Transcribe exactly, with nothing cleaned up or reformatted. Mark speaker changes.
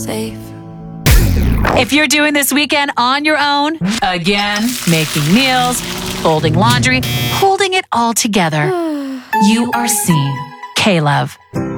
Speaker 1: safe.
Speaker 2: If you're doing this weekend on your own, again, making meals, folding laundry, holding it all together, you are seen. K-Love.